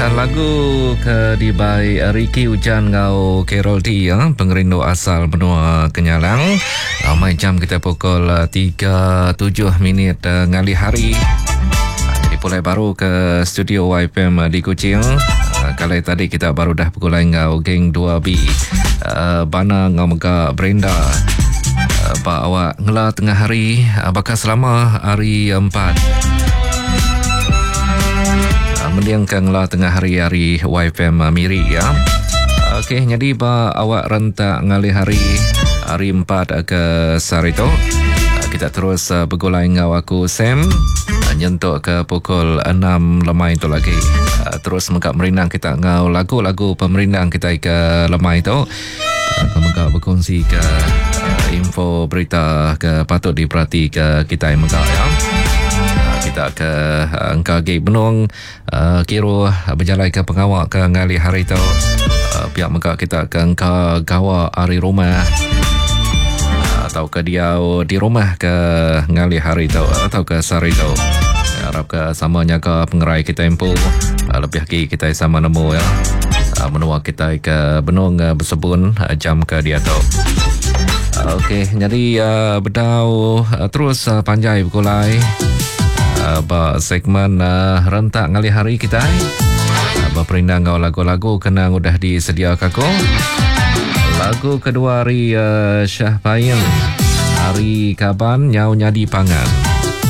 lagu ke dibai Ricky Hujan ngau Carol D pengerindu asal benua Kenyalang. Mai jam kita pukul 3.07 ngali hari. Jadi pulai baru ke studio YFM di Kuching. Kali tadi kita baru dah pukul ngau geng 2B. Bana ngau mega Brenda. Pak awak ngela tengah hari. Bakal selama hari 4. Mendiangkan lah tengah hari-hari YFM Miri ya. Okey, jadi awak rentak ngali hari 4 ke Sarito. Kita terus bergulai ngau aku Sam nyentuk ke pukul 6 lemai itu lagi. Terus mengak merindang kita ngau lagu-lagu pemerindang kita ke lemai itu. Mengak berkongsi ke info berita ke patut diperhati ke kita yang mengak ya. Kita ke angka gig benung kiro berjalan ke pengawak ke ngali hari itu pihak mega kita ke angka gawa hari rumah atau ke dia di rumah ke ngali hari itu atau ke sari itu harap ke samanya ke pengerai kita empu lebih lagi kita sama nemu ya menua kita ke benung bersebun jam ke dia tu. Okey, jadi bedau terus panjai berkulai segmen rentak ngali hari kita berperindang ngau lagu-lagu kena udah disediakan ko. Lagu kedua hari Syah Payeng hari Kaban Nyau Nyadi Pangan.